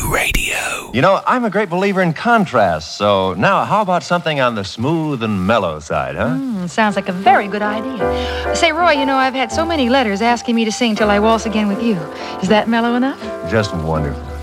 Radio. You know, I'm a great believer in contrast, so now how about something on the smooth and mellow side, huh? Sounds like a very good idea. Say, Roy, you know, I've had so many letters asking me to sing Till I Waltz Again with You. Is that mellow enough? Just wonderful.